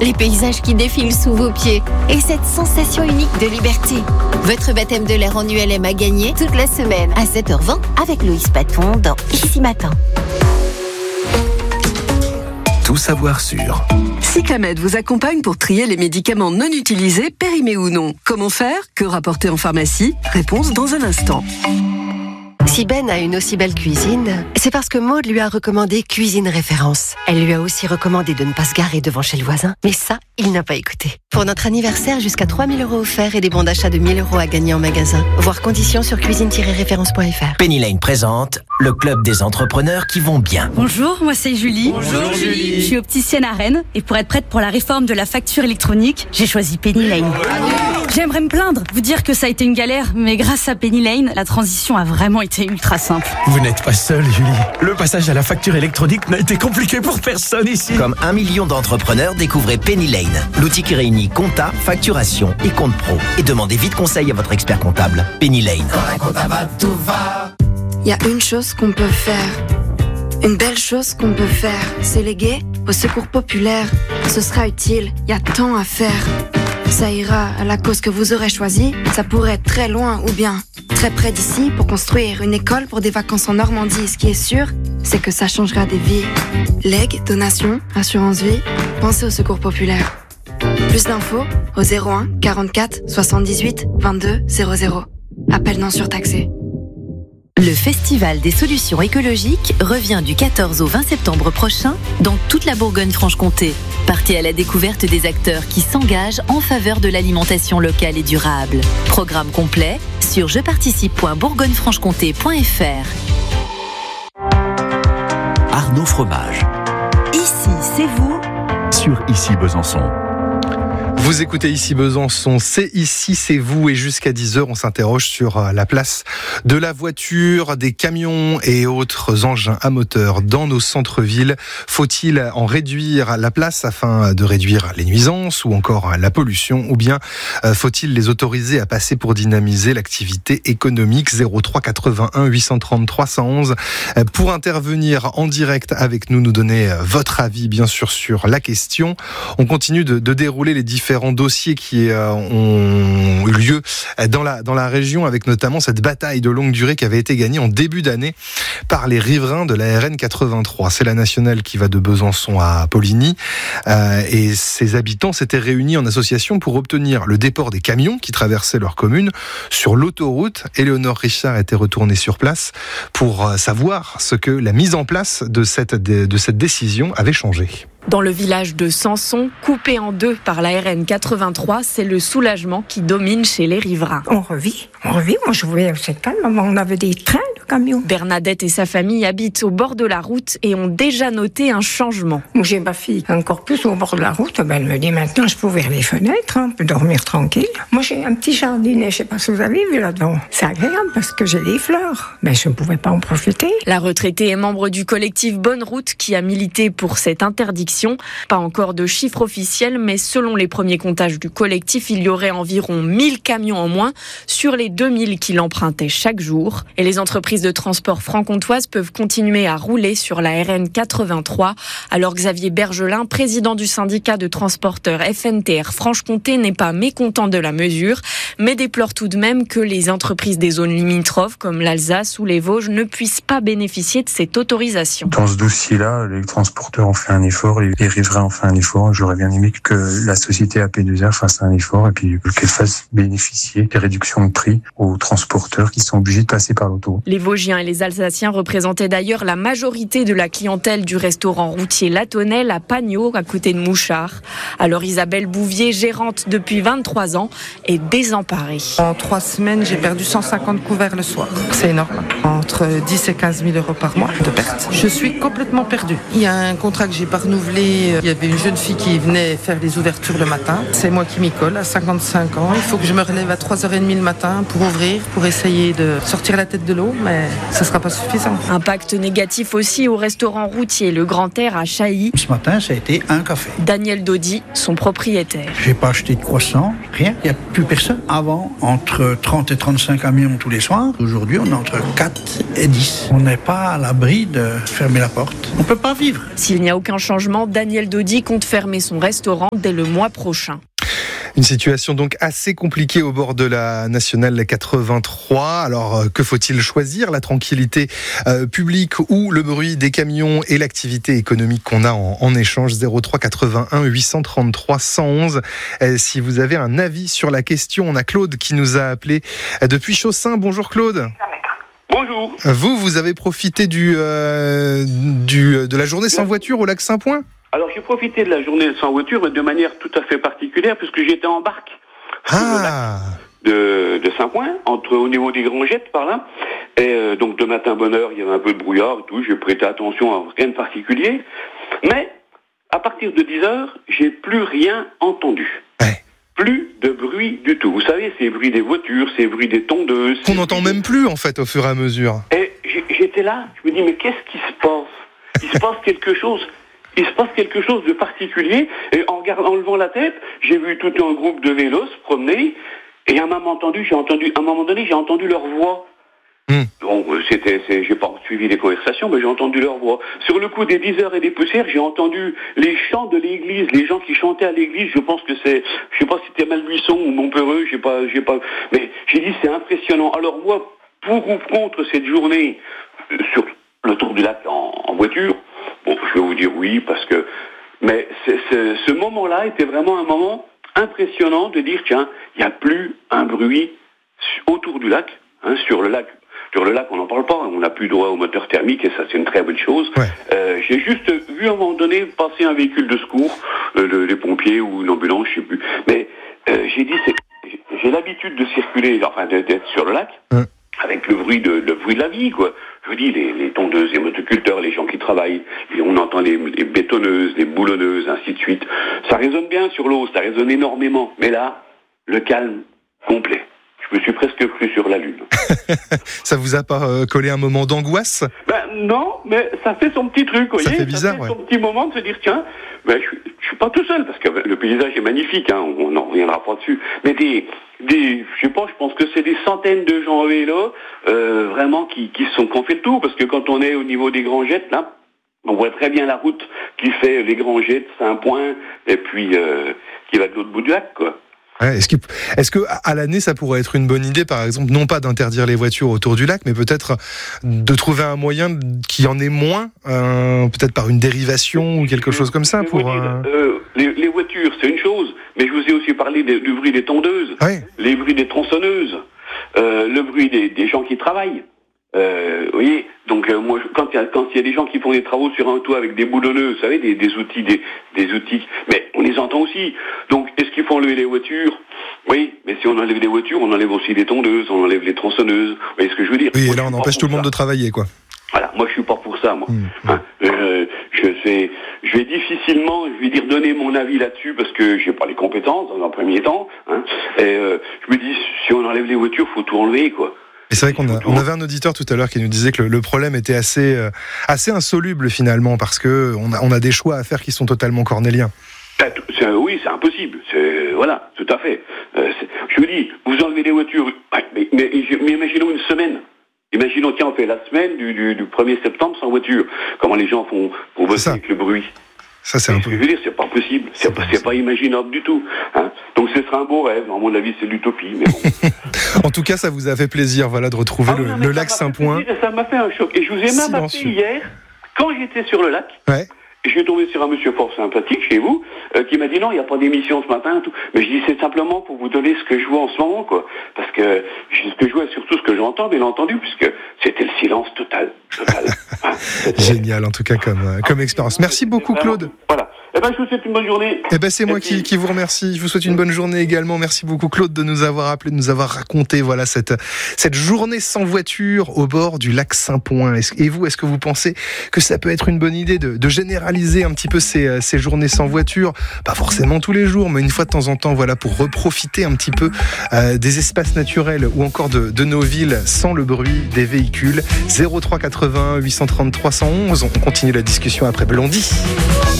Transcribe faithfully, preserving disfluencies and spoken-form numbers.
les paysages qui défilent sous vos pieds et cette sensation unique de liberté. Votre baptême de l'air en U L M à gagner toute la semaine à sept heures vingt avec Loïs Paton dans Ici Matin. Tout savoir sur. Cyclamed vous accompagne pour trier les médicaments non utilisés, périmés ou non. Comment faire ? Que rapporter en pharmacie ? Réponse dans un instant. Si Ben a une aussi belle cuisine, c'est parce que Maude lui a recommandé Cuisine Référence. Elle lui a aussi recommandé de ne pas se garer devant chez le voisin. Mais ça, il n'a pas écouté. Pour notre anniversaire, jusqu'à trois mille euros offerts et des bons d'achat de mille euros à gagner en magasin. Voir conditions sur cuisine tiret référence point f r. Penny Lane présente le club des entrepreneurs qui vont bien. Bonjour, moi c'est Julie. Bonjour Julie. Je suis opticienne à Rennes et pour être prête pour la réforme de la facture électronique, j'ai choisi Penny Lane. J'aimerais me plaindre, vous dire que ça a été une galère, mais grâce à Penny Lane, la transition a vraiment été ultra simple. Vous n'êtes pas seule, Julie. Le passage à la facture électronique n'a été compliqué pour personne ici. Comme un million d'entrepreneurs, découvrez Penny Lane, l'outil qui réunit compta, facturation et compte pro. Et demandez vite conseil à votre expert comptable. Penny Lane. Il y a une chose qu'on peut faire. Une belle chose qu'on peut faire, c'est léguer au secours populaire. Ce sera utile, il y a tant à faire. Ça ira à la cause que vous aurez choisie. Ça pourrait être très loin ou bien très près d'ici pour construire une école pour des vacances en Normandie. Ce qui est sûr, c'est que ça changera des vies. Legs, donations, assurance vie, pensez au secours populaire. Plus d'infos au zéro un quarante-quatre soixante-dix-huit vingt-deux zéro zéro. Appel non surtaxé. Le Festival des solutions écologiques revient du quatorze au vingt septembre prochain dans toute la Bourgogne-Franche-Comté. Partez à la découverte des acteurs qui s'engagent en faveur de l'alimentation locale et durable. Programme complet sur je participe point bourgogne franche comté point f r. Arnaud Fromage. Ici, c'est vous. Sur Ici Besançon. Vous écoutez Ici Besançon, c'est ici, c'est vous, et jusqu'à dix heures, on s'interroge sur la place de la voiture, des camions et autres engins à moteur dans nos centres-villes. Faut-il en réduire la place afin de réduire les nuisances ou encore la pollution, ou bien faut-il les autoriser à passer pour dynamiser l'activité économique? Zéro trois quatre-vingt-un huit cent trente trois cent onze pour intervenir en direct avec nous, nous donner votre avis bien sûr sur la question. On continue de, de dérouler les différents dossiers qui euh, ont eu lieu dans la, dans la région, avec notamment cette bataille de longue durée qui avait été gagnée en début d'année par les riverains de la R N quatre-vingt-trois. C'est la nationale qui va de Besançon à Poligny, euh, et ses habitants s'étaient réunis en association pour obtenir le déport des camions qui traversaient leur commune sur l'autoroute. Éléonore Richard était retournée sur place pour savoir ce que la mise en place de cette, de cette décision avait changé. Dans le village de Sanson, coupé en deux par la R N quatre-vingt-trois, c'est le soulagement qui domine chez les riverains. On revit, on revit. Moi, je voulais, c'est calme. On avait des trains de camions. Bernadette et sa famille habitent au bord de la route et ont déjà noté un changement. Moi, j'ai ma fille encore plus au bord de la route. Ben, elle me dit maintenant, je peux ouvrir les fenêtres, hein, on peut dormir tranquille. Moi, j'ai un petit jardinet, je sais pas si vous avez vu là-dedans. C'est agréable parce que j'ai des fleurs. Mais je ne pouvais pas en profiter. La retraitée est membre du collectif Bonne Route qui a milité pour cette interdiction. Pas encore de chiffres officiels, mais selon les premiers comptages du collectif, il y aurait environ mille camions en moins sur les deux mille qui l'empruntaient chaque jour. Et les entreprises de transport franc-comtoises peuvent continuer à rouler sur la R N quatre-vingt-trois. Alors Xavier Bergelin, président du syndicat de transporteurs F N T R Franche-Comté, n'est pas mécontent de la mesure, mais déplore tout de même que les entreprises des zones limitrophes comme l'Alsace ou les Vosges ne puissent pas bénéficier de cette autorisation. Dans ce dossier-là, les transporteurs ont fait un effort, les riverains ont fait un effort. J'aurais bien aimé que la société A P deux R fasse un effort et puis qu'elle fasse bénéficier des réductions de prix aux transporteurs qui sont obligés de passer par l'auto. Les Vosgiens et les Alsaciens représentaient d'ailleurs la majorité de la clientèle du restaurant routier La Tonnelle à Pagnot, à côté de Mouchard. Alors Isabelle Bouvier, gérante depuis vingt-trois ans, est désemparée. En trois semaines, j'ai perdu cent cinquante couverts le soir. C'est énorme. Entre dix et quinze mille euros par mois de perte. Je suis complètement perdue. Il y a un contrat que j'ai pas renouvelé. Il y avait une jeune fille qui venait faire les ouvertures le matin. C'est moi qui m'y colle à cinquante-cinq ans. Il faut que je me relève à trois heures trente le matin pour ouvrir, pour essayer de sortir la tête de l'eau, mais ça ne sera pas suffisant. Impact négatif aussi au restaurant routier Le Grand Air à Chailly. Ce matin, ça a été un café. Daniel Dodi, son propriétaire. J'ai pas acheté de croissant, rien. Il n'y a plus personne. Avant, entre trente et trente-cinq camions tous les soirs. Aujourd'hui, on est entre quatre et dix. On n'est pas à l'abri de fermer la porte. On ne peut pas vivre. S'il n'y a aucun changement, maintenant, Daniel Dodi compte fermer son restaurant dès le mois prochain. Une situation donc assez compliquée au bord de la nationale quatre-vingt-trois. Alors que faut-il choisir, la tranquillité euh, publique ou le bruit des camions et l'activité économique qu'on a en, en échange? Zéro trois quatre-vingt-un huit cent trente-trois cent onze. Euh, si vous avez un avis sur la question, on a Claude qui nous a appelé depuis Chaussin. Bonjour Claude. Bonjour. Vous, vous avez profité du, euh, du de la journée sans voiture au lac Saint-Point? Alors j'ai profité de la journée sans voiture, mais de manière tout à fait particulière, puisque j'étais en barque ah. de, de Saint-Point, entre au niveau des Grangettes par là. Et euh, donc de matin bonne heure, il y avait un peu de brouillard et tout. J'ai prêté attention à rien de particulier, mais à partir de dix heures, j'ai plus rien entendu. Ouais. Plus de bruit du tout. Vous savez, ces bruits des voitures, ces bruits des tondeuses. Qu'on n'entend même plus en fait au fur et à mesure. Et j'étais là, je me dis mais qu'est-ce qui se passe? Il se passe quelque chose. Il se passe quelque chose de particulier, et en, regardant, en levant la tête, j'ai vu tout un groupe de vélos se promener, et à un moment entendu, j'ai entendu, à un moment donné, j'ai entendu leur voix. Mmh. Donc, c'était, c'est, j'ai pas suivi les conversations, mais j'ai entendu leur voix. Sur le coup des dix heures et des poussières, j'ai entendu les chants de l'église, les gens qui chantaient à l'église. Je pense que c'est, je sais pas si c'était Malbuisson ou Montpeureux, j'ai pas, j'ai pas, mais j'ai dit c'est impressionnant. Alors moi, pour ou contre cette journée euh, sur le tour du lac en, en voiture. Bon, je vais vous dire oui, parce que... Mais c'est, c'est, ce moment-là était vraiment un moment impressionnant de dire, tiens, il n'y a plus un bruit autour du lac, hein, sur le lac. Sur le lac, on n'en parle pas, on n'a plus droit au moteur thermique, et ça, c'est une très bonne chose. Ouais. Euh, j'ai juste vu à un moment donné passer un véhicule de secours, euh, le, les pompiers ou une ambulance, je sais plus. Mais euh, j'ai dit, c'est, j'ai l'habitude de circuler, enfin d'être sur le lac, ouais. Avec le bruit de, le bruit de la vie, quoi. Je vous dis, les, les tondeuses, les motoculteurs, les gens qui travaillent, et on entend les, les bétonneuses, les boulonneuses, ainsi de suite. Ça résonne bien sur l'eau, ça résonne énormément. Mais là, le calme complet. Je me suis presque cru sur la lune. Ça vous a pas euh, collé un moment d'angoisse? Ben non, mais ça fait son petit truc, vous voyez. Ça fait bizarre, ça fait ouais. son petit moment de se dire, tiens, ben, je, je suis pas tout seul, parce que le paysage est magnifique, hein, on n'en reviendra pas dessus. Mais des, des, je sais pas, je pense que c'est des centaines de gens en vélo, euh, vraiment, qui, qui sont, qui ont fait le tour, parce que quand on est au niveau des Grangettes, là, on voit très bien la route qui fait les Grangettes, Saint-Point, et puis, euh, qui va de l'autre bout du lac, quoi. Ouais, est-ce, est-ce que à l'année ça pourrait être une bonne idée, par exemple, non pas d'interdire les voitures autour du lac, mais peut-être de trouver un moyen qu'il y en ait moins, euh, peut-être par une dérivation ou quelque chose comme ça. Pour euh... Euh, les, les voitures, c'est une chose, mais je vous ai aussi parlé de, du bruit des tondeuses, ouais. Les bruits des tronçonneuses, euh, le bruit des, des gens qui travaillent. Euh, vous voyez, donc euh, moi, quand il y a quand il y a des gens qui font des travaux sur un toit avec des boulonneuses, vous savez, des, des outils, des, des outils, mais on les entend aussi. Donc, est-ce qu'il faut enlever les voitures? Oui, mais si on enlève les voitures, on enlève aussi les tondeuses, on enlève les tronçonneuses. Vous voyez ce que je veux dire? Oui, moi, et là, on empêche tout le monde ça. de travailler, quoi. Voilà, moi, je suis pas pour ça, moi. Mmh. Hein, euh, je sais, je vais difficilement, je vais dire donner mon avis là-dessus parce que j'ai pas les compétences dans un premier temps. Hein, et euh, je me dis, si on enlève les voitures, faut tout enlever, quoi. Et c'est vrai qu'on a, on avait un auditeur tout à l'heure qui nous disait que le, le problème était assez, euh, assez insoluble finalement, parce que on a, on a des choix à faire qui sont totalement cornéliens. C'est, oui, c'est impossible. C'est, voilà, tout à fait. Euh, je vous dis, vous enlevez les voitures, mais, mais, mais imaginons une semaine. Imaginons, tiens, on fait la semaine du, du, du premier septembre sans voiture. Comment les gens font pour bosser avec le bruit? Ça, c'est un peu... Ce que je veux dire, c'est pas possible. C'est, c'est, pas, c'est pas imaginable du tout. Hein, donc, ce sera un beau rêve. À mon avis, c'est l'utopie. Mais bon. En tout cas, ça vous a fait plaisir, voilà, de retrouver ah, le, non, le lac Saint-Point. Ça m'a fait un choc. Et je vous ai même appelé hier, quand j'étais sur le lac. Ouais. Et je suis tombé sur un monsieur fort sympathique chez vous, euh, qui m'a dit non, il n'y a pas d'émission ce matin, tout. Mais je dis c'est simplement pour vous donner ce que je vois en ce moment, quoi. Parce que ce que je vois, surtout ce que j'entends, bien entendu, puisque c'était le silence total. total. Hein, Génial, en tout cas, comme, euh, comme expérience. Merci beaucoup, Claude. Voilà. Eh ben, je vous souhaite une bonne journée. Eh ben, c'est moi qui, qui vous remercie. Je vous souhaite une bonne journée également. Merci beaucoup, Claude, de nous avoir appelé, de nous avoir raconté, voilà, cette, cette journée sans voiture au bord du lac Saint-Point. Et vous, est-ce que vous pensez que ça peut être une bonne idée de, de généraliser un petit peu ces, ces journées sans voiture? Pas forcément tous les jours, mais une fois de temps en temps, voilà, pour reprofiter un petit peu euh, des espaces naturels ou encore de, de nos villes sans le bruit des véhicules. zéro trois quatre-vingt-un huit cent trente-trois cent onze. On continue la discussion après Blondie.